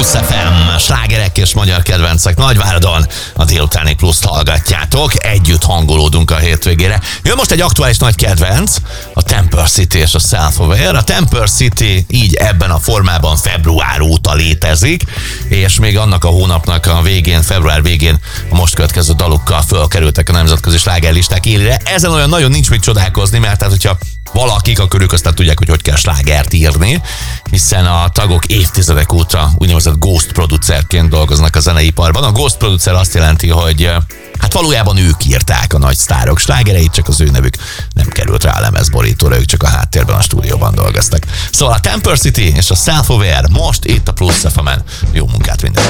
Plusz FM, slágerek és magyar kedvencek Nagyváradon. A délutáni Pluszt hallgatjátok, együtt hangolódunk a hétvégére. Jön most egy aktuális nagy kedvenc, a Temper City és a Self-Aware. A Temper City így ebben a formában február óta létezik, és még annak a hónapnak a végén, február végén a most következő dalukkal fölkerültek a nemzetközi slágerlisták élére. Ezen olyan nagyon nincs mit csodálkozni, mert tehát, hogyha valakik, akkor ők aztán tudják, hogy kell slágert írni, hiszen a tagok évtizedek óta úgynevezett ghost producerként dolgoznak a zeneiparban. A ghost producer azt jelenti, hogy hát valójában ők írták a nagy sztárok slágereit, csak az ő nevük nem került rá a lemezborítóra, ők csak a háttérben a stúdióban dolgoztak. Szóval a Temper City és a Self-Aware most itt a Plusz FM-en. Jó munkát mindenkinek!